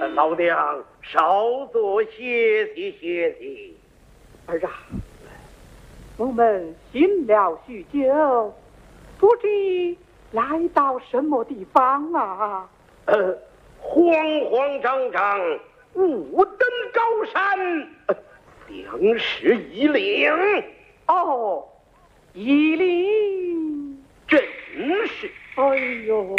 老娘稍作歇息歇息。 儿啊，我们行了许久，不知来到什么地方啊？ 慌慌张张，五登高山，将是夷陵。 哦，夷陵， 真是。 哎呦，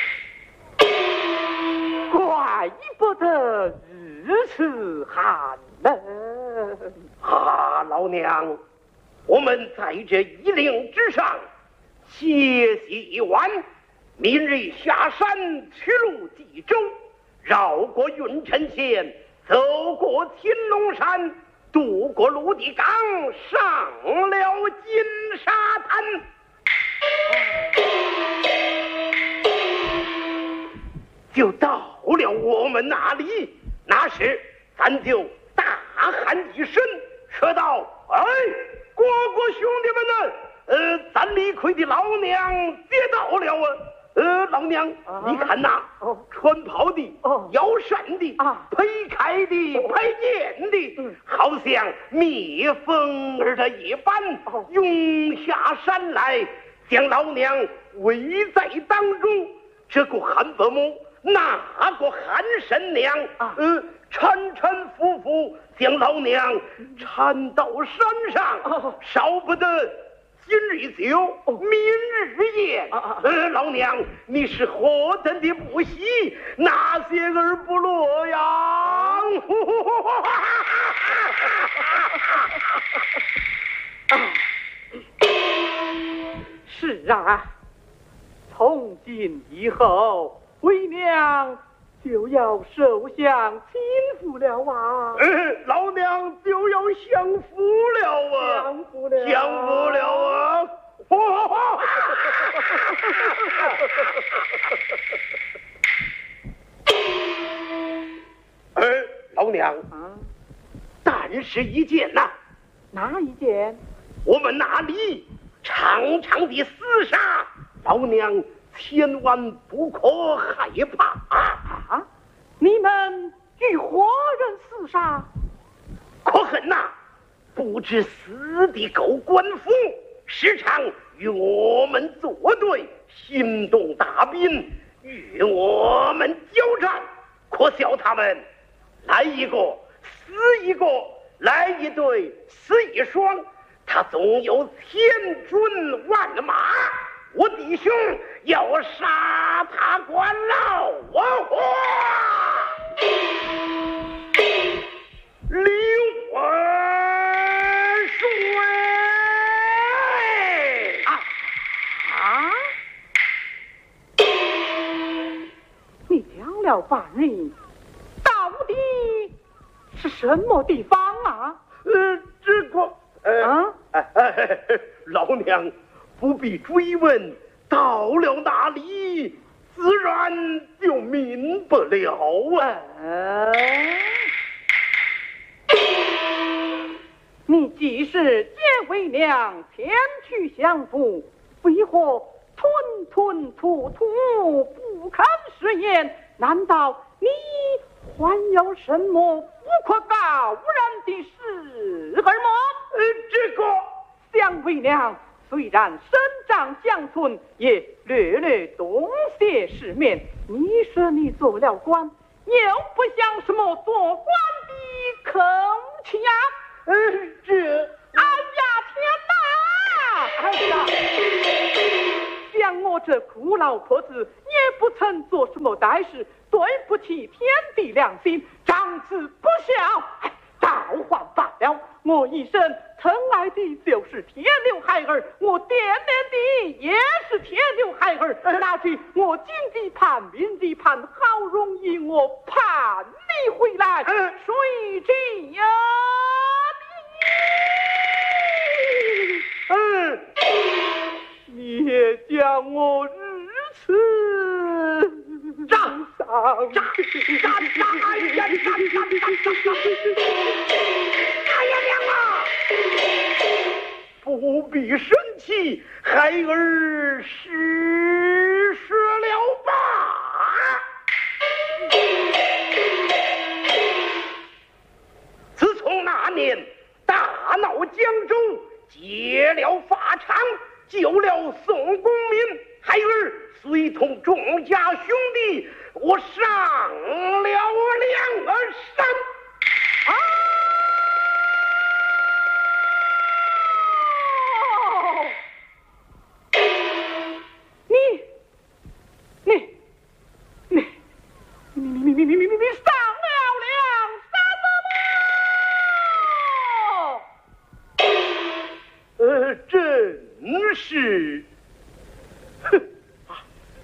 怪不得如此寒冷啊！老娘，我们在这夷陵之上歇息一晚，明日下山取路济州，绕过运城县，走过天龙山，渡过陆地港，上了金沙滩。就到了我们那里，那时咱就大喊一声，说道：“哎，哥哥兄弟们呢？咱李逵的老娘接到了啊！老娘，你看呐，穿袍的、腰扇的、佩铠的、佩剑的，好像蜜蜂儿的一般，涌下山来，将老娘围在当中。这个韩伯母，那个韩神娘，搀搀扶扶将老娘搀到山上，少不得今日酒，明日宴。老娘，你是何等的不喜，那些儿不落呀？ 是啊，从今以后，为娘就要受享亲福了啊！ 老娘就要享福了啊！ 享福了， 享福了啊！老娘，但是一件呐， 哪一件？ 我们那里常常的厮杀，老娘千万不可害怕啊！你们与何人厮杀？ 可恨呐！不知私地狗官府时常与我们作对，心动大兵，与我们交战。可笑他们来一个死一个，来一对死一双，他总有千军万马，我弟兄要杀他关牢刘万水你讲了半日，到底是什么地方啊？ 这个老娘不必追问，到了那里自然就明白了啊。 你既是结为娘前去相助，为何吞吞吐吐不肯食言？难道你还有什么不可告人的事儿么？ 这个想为娘虽然身长乡村，也略略东些世面。你说你做了官，又不像什么做官的口气呀？哎呀天哪！像我这苦老婆子，也不曾做什么歹事，对不起天地良心，长子不孝，倒还罢了。我一生疼爱的就是天刘孩儿，我惦念的也是天刘孩儿。那去我经济盼民济盼，好容易我盼你回来，谁知呀你也将我如此上哎呀娘啊！不必生气，孩儿施舍了吧。 救了宋公明，孩儿随同众家兄弟，我上了梁山。